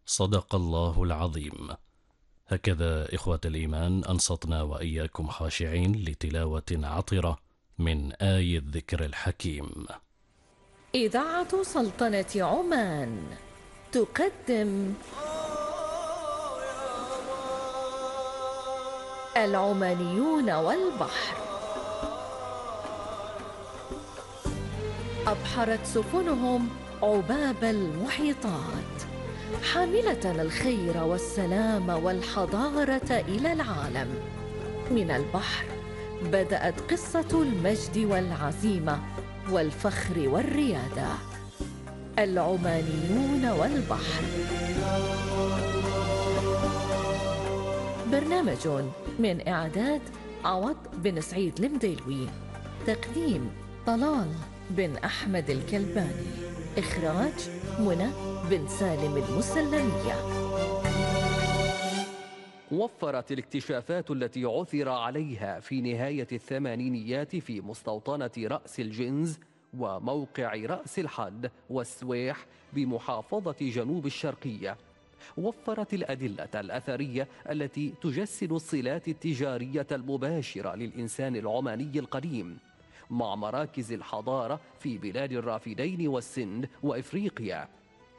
صدق الله العظيم. هكذا إخوة الإيمان أنصتنا وإياكم خاشعين لتلاوة عطرة من آي الذكر الحكيم. إذاعة سلطنة عمان تقدم العمانيون والبحر. أبحرت سفنهم عباب المحيطات حاملة الخير والسلام والحضارة إلى العالم. من البحر بدأت قصة المجد والعزيمة والفخر والريادة. العمانيون والبحر، برنامج من إعداد عوض بن سعيد المديلوي، تقديم طلال بن أحمد الكلباني، إخراج منى بن سالم المسلمية. وفرت الاكتشافات التي عثر عليها في نهاية الثمانينيات في مستوطنة رأس الجنز وموقع رأس الحد والسويح بمحافظة جنوب الشرقية، وفرت الأدلة الأثرية التي تجسد الصلات التجارية المباشرة للإنسان العماني القديم مع مراكز الحضارة في بلاد الرافدين والسند وإفريقيا.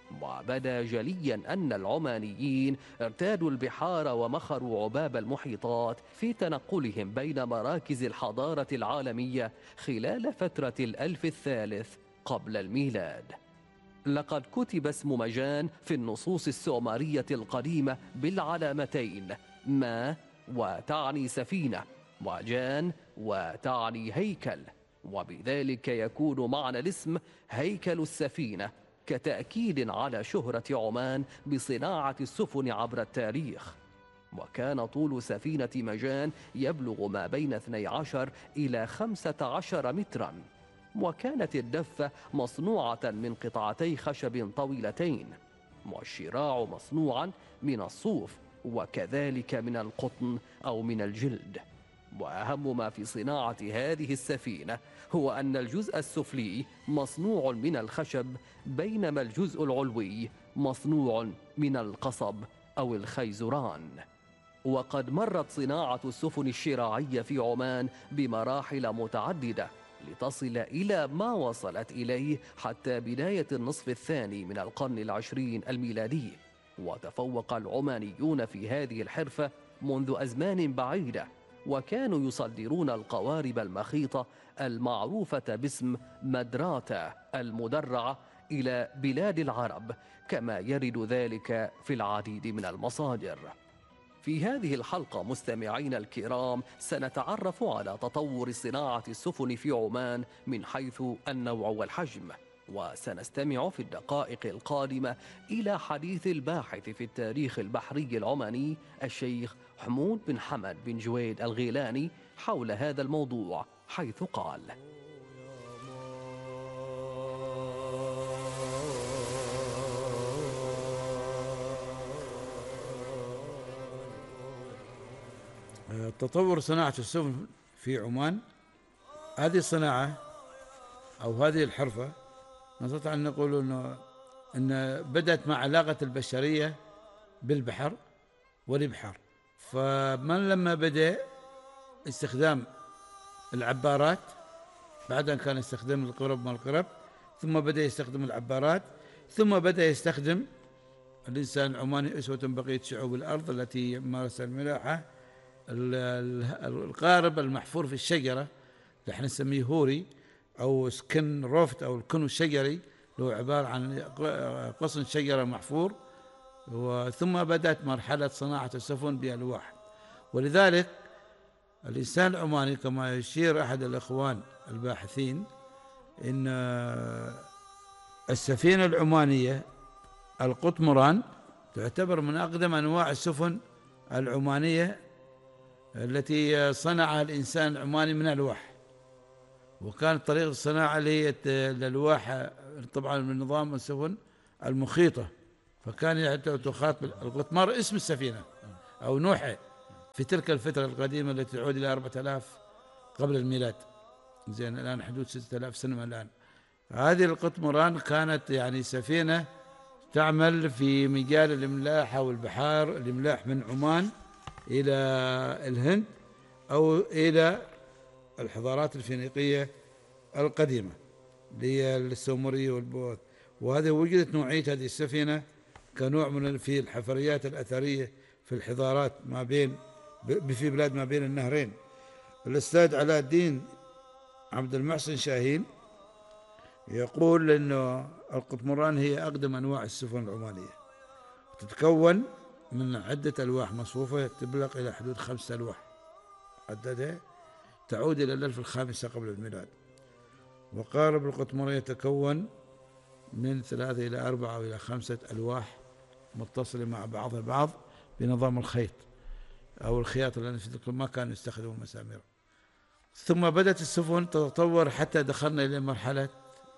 وبدا جليا أن العمانيين ارتادوا البحار ومخروا عباب المحيطات في تنقلهم بين مراكز الحضارة العالمية خلال فترة الألف الثالث قبل الميلاد. لقد كتب اسم مجان في النصوص السومرية القديمة بالعلامتين ما وتعني سفينة، وجان وتعني هيكل، وبذلك يكون معنى الاسم هيكل السفينة، كتأكيد على شهرة عمان بصناعة السفن عبر التاريخ. وكان طول سفينة مجان يبلغ ما بين 12 إلى 15 متراً، وكانت الدفة مصنوعة من قطعتي خشب طويلتين، والشراع مصنوعا من الصوف وكذلك من القطن أو من الجلد. وأهم ما في صناعة هذه السفينة هو أن الجزء السفلي مصنوع من الخشب، بينما الجزء العلوي مصنوع من القصب أو الخيزران. وقد مرت صناعة السفن الشراعية في عمان بمراحل متعددة لتصل إلى ما وصلت إليه حتى بداية النصف الثاني من القرن العشرين الميلادي. وتفوق العمانيون في هذه الحرفة منذ أزمان بعيدة، وكانوا يصدرون القوارب المخيطة المعروفة باسم مدراتا المدرعة إلى بلاد العرب، كما يرد ذلك في العديد من المصادر. في هذه الحلقة مستمعين الكرام سنتعرف على تطور صناعة السفن في عمان من حيث النوع والحجم، وسنستمع في الدقائق القادمة إلى حديث الباحث في التاريخ البحري العماني الشيخ حمود بن حمد بن جويد الغيلاني حول هذا الموضوع، حيث قال: تطور صناعة السفن في عمان، هذه الصناعة أو هذه الحرفة نستطيع أن نقول أن بدأت مع علاقة البشرية بالبحر والبحار. فمن لما بدأ استخدام العبارات، بعد أن كان يستخدم القرب ما القرب، ثم بدأ يستخدم العبارات، ثم بدأ يستخدم الإنسان العماني أسوة بقية شعوب الأرض التي مارس الملاحة القارب المحفور في الشجرة اللي احنا نسميه هوري أو سكن روفت أو الكنو الشجري، اللي هو عبارة عن غصن شجرة محفور. ثم بدأت مرحلة صناعة السفن بألواح. ولذلك الإنسان العماني كما يشير أحد الإخوان الباحثين إن السفينة العمانية القطمران تعتبر من أقدم أنواع السفن العمانية التي صنعها الإنسان العماني من ألواح. وكانت طريقة الصناعة اللي هي الألواح طبعا من نظام السفن المخيطة، فكان تخاط القطمار اسم السفينة أو نوحة في تلك الفترة القديمة التي تعود إلى 4000 قبل الميلاد. زين الآن حدود 6000 سنة من الآن. هذه القطمران كانت يعني سفينة تعمل في مجال الإملاح أو البحار، الإملاح من عمان إلى الهند أو إلى الحضارات الفينيقية القديمة اللي هي السومرية والبوذ. وهذه وجدت نوعية هذه السفينة كنوع من في الحفريات الأثرية في الحضارات ما بين في بلاد ما بين النهرين. الأستاذ علاء الدين عبد المحسن شاهين يقول إنه القطمران هي أقدم أنواع السفن العمانية، تتكون من عدة ألواح مصفوفة تبلغ إلى حدود 5 ألواح عددها تعود إلى الألف الخامسة قبل الميلاد. وقارب القطمرة يتكون من 3 إلى 4 أو إلى 5 ألواح متصلة مع بعضها البعض بنظام الخيط أو الخياط، لأن في ذلك ما كانوا يستخدموا مسامير. ثم بدأت السفن تتطور حتى دخلنا إلى مرحلة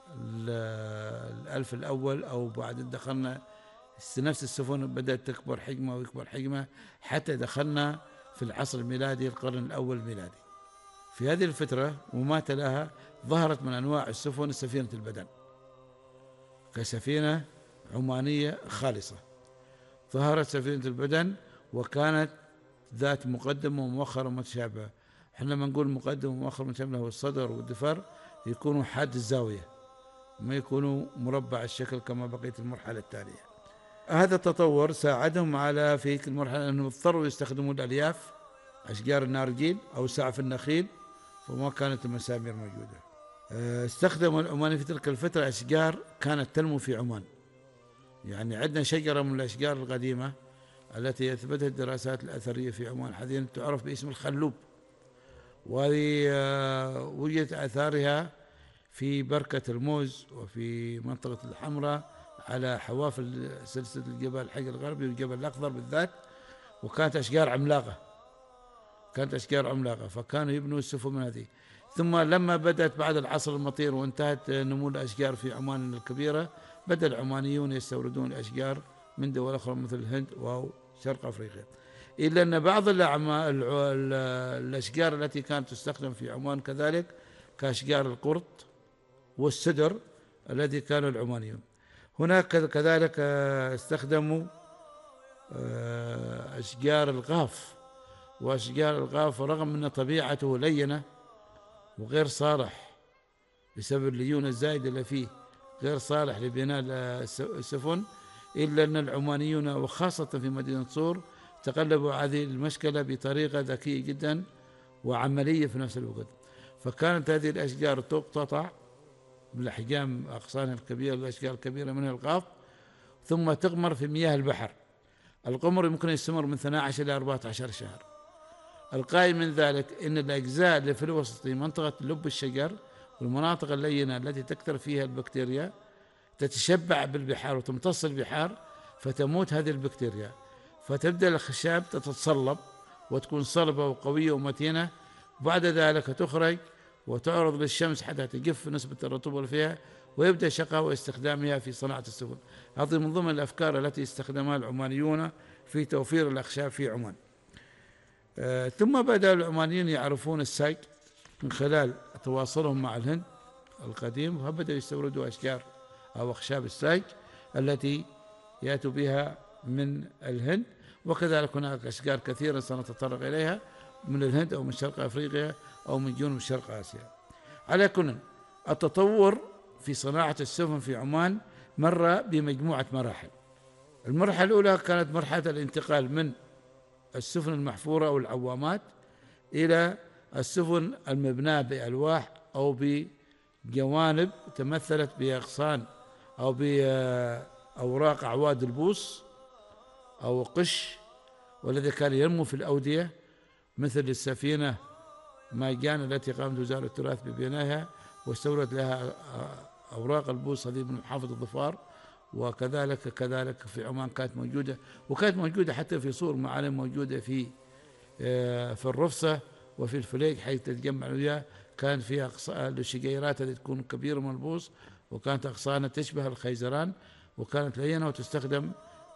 الألف الأول، أو بعد دخلنا نفس السفن بدأت تكبر حجمها ويكبر حجمها حتى دخلنا في العصر الميلادي، القرن الأول الميلادي. في هذه الفترة وما تلاها ظهرت من أنواع السفن سفينة البدن كسفينة عمانية خالصة. ظهرت سفينة البدن وكانت ذات مقدمة ومؤخرة متشابهة. احنا لما نقول مقدمة ومؤخرة متشابهة هو الصدر والدفر يكونوا حاد الزاوية، ما يكونوا مربع الشكل كما بقية المرحلة التالية. هذا التطور ساعدهم على في المرحلة أنهم اضطروا يستخدموا الألياف، أشجار النارجيل أو سعف النخيل، فما كانت المسامير موجودة. استخدموا العمانيين في تلك الفترة أشجار كانت تنمو في عمان. يعني عندنا شجرة من الأشجار القديمة التي أثبتها الدراسات الأثرية في عمان حاليا تعرف باسم الخلوب، وهذه وجدت آثارها في بركة الموز وفي منطقة الحمراء على حواف سلسلة الجبل الحج الغربي والجبل الأخضر بالذات، وكانت أشجار عملاقة، فكانوا يبنوا السفن من هذه. ثم لما بدأت بعد العصر المطير وانتهت نمو الأشجار في عمان الكبيرة، بدأ العمانيون يستوردون الأشجار من دول أخرى مثل الهند أو شرق أفريقيا. إلا أن بعض الأشجار التي كانت تستخدم في عمان كذلك كأشجار القرط والسدر الذي كانوا العمانيون. هناك كذلك استخدموا أشجار الغاف، وأشجار الغاف رغم أن طبيعته لينة وغير صالح بسبب الليونة الزائدة اللي فيه، غير صالح لبناء السفن، إلا أن العمانيون وخاصة في مدينة صور تقلبوا هذه المشكلة بطريقة ذكية جدا وعملية في نفس الوقت. فكانت هذه الأشجار تقتطع بالأحجام أغصانها الكبيرة، الأشجار الكبيرة منها الغاف، ثم تغمر في مياه البحر. الغمر يمكن يستمر من 12 إلى 14 شهر. القائم من ذلك أن الأجزاء اللي في الوسط في منطقة لب الشجر والمناطق اللينة التي تكثر فيها البكتيريا تتشبع بالبحار وتمتص البحار، فتموت هذه البكتيريا، فتبدأ الخشاب تتصلب وتكون صلبة وقوية ومتينة. بعد ذلك تخرج وتعرض للشمس حتى تجف نسبة الرطوبة اللي فيها، ويبدأ شقاوة استخدامها في صناعة السفن. هذه من ضمن الأفكار التي استخدمها العمانيون في توفير الأخشاب في عمان. ثم بدأ العمانيين يعرفون الساج من خلال تواصلهم مع الهند القديم، فبدأوا يستوردوا أشجار أو أخشاب الساج التي يأتوا بها من الهند. وكذلك هناك أشجار كثيرة سنتطرق إليها من الهند أو من شرق أفريقيا أو من جنوب شرق آسيا. على كل التطور في صناعة السفن في عمان مر بمجموعة مراحل. المرحلة الأولى كانت مرحلة الانتقال من السفن المحفورة أو العوامات إلى السفن المبناة بألواح أو بجوانب تمثلت بأغصان أو بأوراق أعواد البوص أو قش، والذي كان ينمو في الأودية، مثل السفينة ماجان التي قامت وزارة التراث ببنائها واستورد لها أوراق البوص هذه من محافظة الظفار. وكذلك في عمان كانت موجودة، وكانت موجودة حتى في صور معالم موجودة في الرفصة وفي الفليك حيث تتجمع وياه، كان فيها الشجيرات التي تكون كبيرة من البوص، وكانت أغصانها تشبه الخيزران، وكانت لينة وتستخدم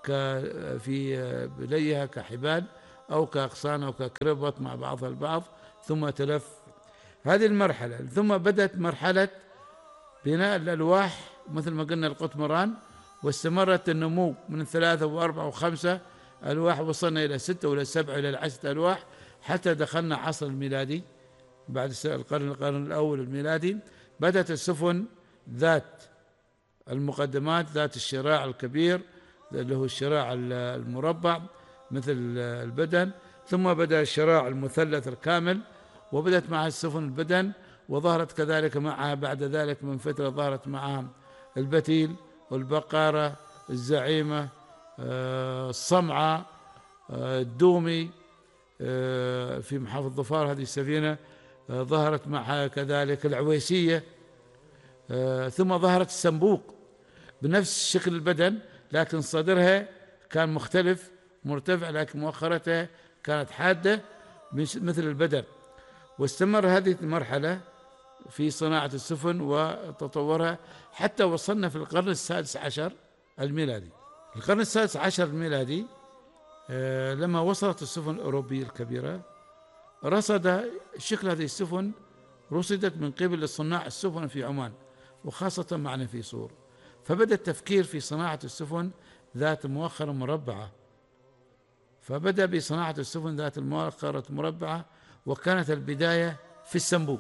في بليها كحبال أو كأغصان أو ككربط مع بعضها البعض، ثم تلف. هذه المرحلة. ثم بدأت مرحلة بناء الألواح مثل ما قلنا القطمران، واستمرت النمو من 3 و4 و5 ألواح، وصلنا إلى 6 وإلى 7 إلى 10 ألواح، حتى دخلنا عصر الميلادي. بعد القرن الأول الميلادي بدأت السفن ذات المقدمات، ذات الشراع الكبير اللي هو الشراع المربع مثل البدن، ثم بدأ الشراع المثلث الكامل، وبدأت معها السفن البدن، وظهرت كذلك معها بعد ذلك من فترة ظهرت معها البتيل والبقارة، الزعيمة، الصمعة، الدومي في محافظة ظفار، هذه السفينة ظهرت معها كذلك العويسية، ثم ظهرت السنبوق بنفس شكل البدن، لكن صدرها كان مختلف مرتفع، لكن مؤخرتها كانت حادة مثل البدن. واستمر هذه المرحلة في صناعة السفن وتطورها حتى وصلنا في القرن السادس عشر الميلادي. القرن السادس عشر الميلادي لما وصلت السفن الأوروبية الكبيرة، رصد شكل هذه السفن، رصدت من قبل صناع السفن في عمان وخاصة معنا في صور، فبدأ التفكير في صناعة السفن ذات مؤخرة مربعة، فبدأ بصناعة السفن ذات المؤخرة مربعة، وكانت البداية في السنبوق،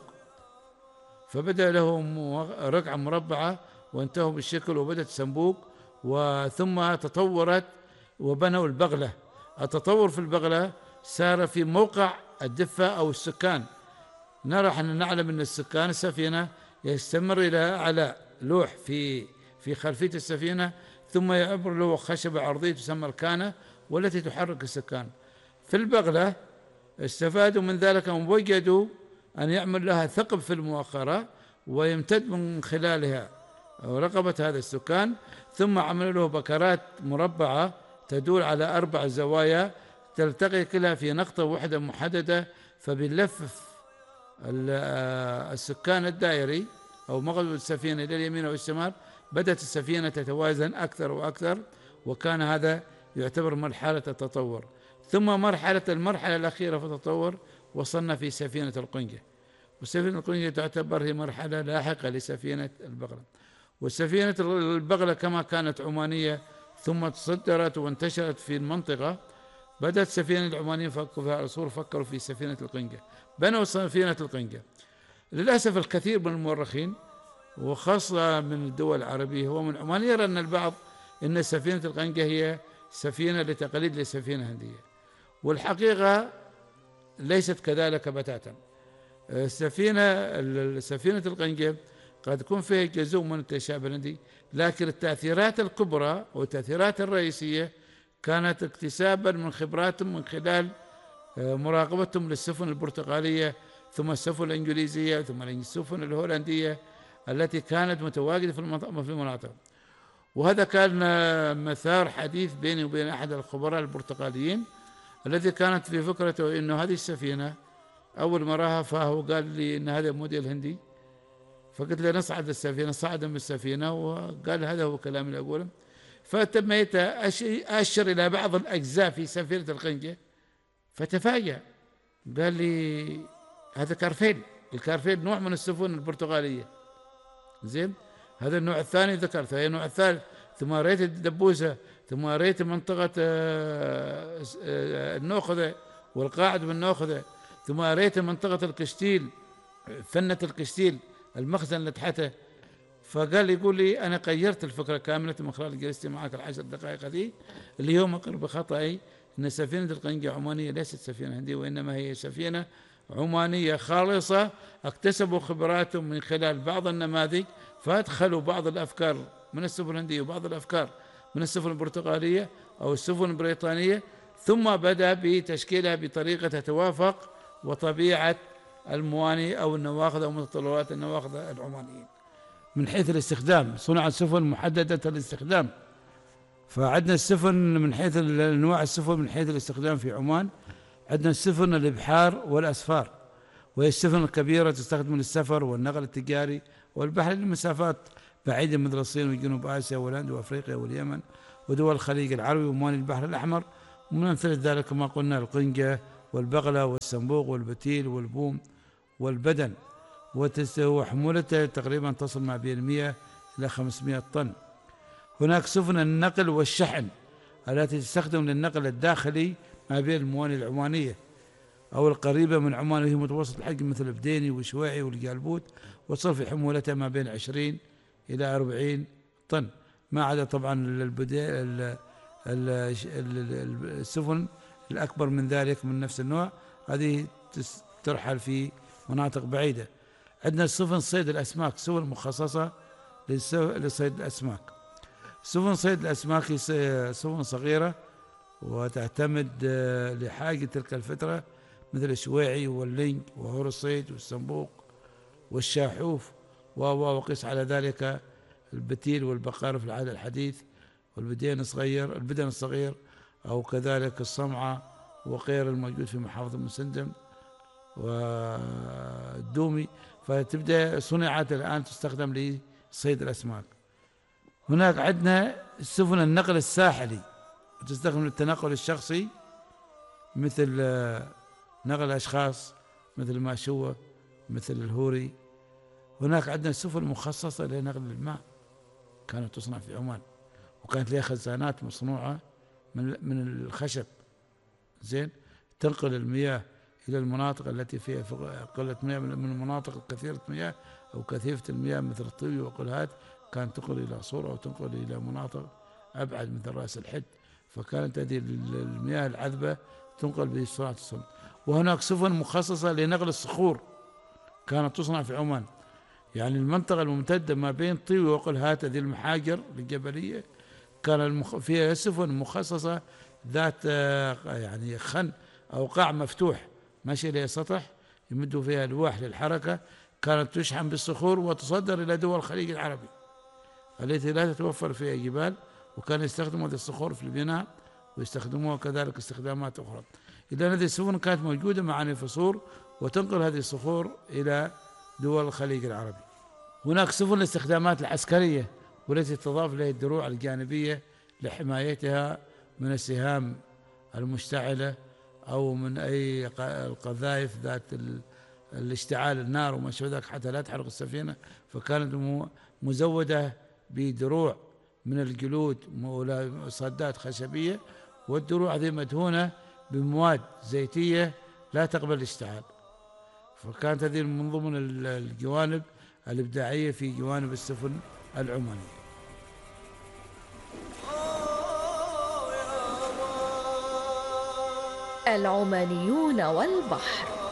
فبدأ له رقعة مربعة وانتهوا بالشكل، وبدأت السنبوق، وثم تطورت وبنوا البغلة. التطور في البغلة سار في موقع الدفة أو السكان. نعلم أن السكان السفينة يستمر إلى أعلى لوح في خلفية السفينة، ثم يعبر له خشبة عرضية تسمى الكانة والتي تحرك السكان. في البغلة استفادوا من ذلك ووجدوا أن يعمل لها ثقب في المؤخرة ويمتد من خلالها رقبة هذا السكان، ثم عملوا له بكرات مربعة تدور على 4 زوايا تلتقي كلها في نقطة واحدة محددة، فبنلفف السكان الدائري أو مقلب السفينة إلى اليمين أو الشمال، بدأت السفينة تتوازن أكثر وأكثر، وكان هذا يعتبر مرحلة التطور. ثم المرحلة الأخيرة في التطور وصلنا في سفينة القنجة، وسفينة القنجة تعتبر هي مرحلة لاحقة لسفينة البغلة. والسفينة البغلة كما كانت عمانية ثم تصدرت وانتشرت في المنطقة، بدأت سفينة العمانيين فكروا في سفينة القنجة، بنوا سفينة القنجة. للأسف الكثير من المؤرخين وخاصة من الدول العربية ومن عمان يرى أن البعض أن سفينة القنجة هي سفينة لتقليد لسفينة هندية، والحقيقة ليست كذلك بتاتا. سفينة القنجة قد يكون فيها جزء من التشابه الهندي، لكن التأثيرات الكبرى والتأثيرات الرئيسية كانت اكتسابا من خبراتهم من خلال مراقبتهم للسفن البرتغالية، ثم السفن الإنجليزية، ثم السفن الهولندية التي كانت متواجدة في المناطق. وهذا كان مثار حديث بيني وبين أحد الخبراء البرتغاليين الذي كانت في فكرته إنه هذه السفينة أول ما راها فهو قال لي إن هذا موديل هندي، فقلت له نصعد السفينة، صعد من السفينة وقال هذا هو كلام اللي أقوله. فتميت أشر إلى بعض الأجزاء في سفينة القنجة فتفاجأ، قال لي هذا كارفيل. الكارفيل نوع من السفن البرتغالية، زين، هذا النوع الثاني ذكرته، هي النوع الثالث. ثم رأيت الدبوسة، ثم رأيت منطقة النوخذة والقاعد بالنوخذة، ثم رأيت منطقة القشتيل، فنة القشتيل، المخزن اللي تحته. فقال يقول لي أنا غيرت الفكرة كاملة من خلال جلستي معك 10 دقائق هذه، اللي هو مقر بخطأي أن سفينة القنجة عمانية ليست سفينة هندية، وإنما هي سفينة عمانية خالصة اكتسبوا خبراتهم من خلال بعض النماذج، فأدخلوا بعض الأفكار من السفن الهندية وبعض الأفكار من السفن البرتغالية أو السفن البريطانية، ثم بدأ بتشكيلها بطريقة تتوافق وطبيعة المواني أو النواخذ أو متطلبات النواخذ العمانيين. من حيث الاستخدام صنع السفن محددة الاستخدام، فعندنا السفن من حيث انواع السفن من حيث الاستخدام في عمان، عندنا السفن الابحار والاسفار، وهي السفن الكبيرة تستخدم للسفر والنقل التجاري والبحر لمسافات بعيدة مثل الصين وجنوب آسيا والهند وأفريقيا واليمن ودول الخليج العربي وموانئ البحر الأحمر. ومن أمثلة ذلك ما قلنا القنجة والبغلة والسنبوق والبتيل والبوم والبدن، وحمولتها تقريبا تصل ما بين 100 إلى 500 طن. هناك سفن النقل والشحن التي تستخدم للنقل الداخلي ما بين الموانئ العمانية أو القريبة من عمان، وهي متوسط الحجم مثل بديني وشويعي والجالبوت، وصل في حمولتها ما بين 20 إلى 40 طن، ما عدا طبعا السفن الأكبر من ذلك من نفس النوع، هذه ترحل في مناطق بعيدة. عندنا سفن صيد الأسماك، سفن مخصصة لصيد الأسماك. سفن صيد الأسماك هي سفن صغيرة وتعتمد لحاجة تلك الفترة مثل الشويعي واللينج وهور الصيد والسنبوق والشاحوف وقس على ذلك البتيل والبقار في العهد الحديث، والبدين الصغير أو كذلك الصمعة وغير الموجود في محافظة مسندم والدومي، فتبدأ صنعت الآن تستخدم لصيد الأسماك. هناك عندنا سفن النقل الساحلي وتستخدم للتنقل الشخصي مثل نقل الأشخاص مثل الماشوة مثل الهوري. هناك عندنا سفن مخصصة لنقل الماء كانت تصنع في عمان، وكانت لها خزانات مصنوعة من الخشب، زين، تنقل المياه إلى المناطق التي فيها قلة مياه، من المناطق الكثيرة مياه أو كثيفة المياه مثل الطوي وقلهات، كانت تنقل إلى صورة أو تنقل إلى مناطق أبعد مثل رأس الحد، فكانت هذه المياه العذبة تنقل بصناعة الصنع. وهناك سفن مخصصة لنقل الصخور كانت تصنع في عمان، يعني المنطقة الممتدة ما بين طيوي وقلهات، هذه المحاجر الجبلية كان فيها سفن مخصصة ذات يعني خن أو قاع مفتوح ماشي إلى سطح يمدوا فيها ألواح للحركة، كانت تشحن بالصخور وتصدر إلى دول الخليج العربي التي لا تتوفر فيها جبال، وكان يستخدموا هذه الصخور في البناء ويستخدموها كذلك استخدامات أخرى. إذن هذه السفن كانت موجودة مع الفصول وتنقل هذه الصخور إلى دول الخليج العربي. هناك سفن الاستخدامات العسكرية والتي تضاف إليها الدروع الجانبية لحمايتها من السهام المشتعلة أو من أي القذائف ذات الاشتعال النار وما شابه ذلك حتى لا تحرق السفينة، فكانت مزودة بدروع من الجلود وصدات خشبية، والدروع هذه مدهونة بمواد زيتية لا تقبل الاشتعال. فكانت هذه من ضمن الجوانب الإبداعية في جوانب السفن العمانية. العمانيون والبحر.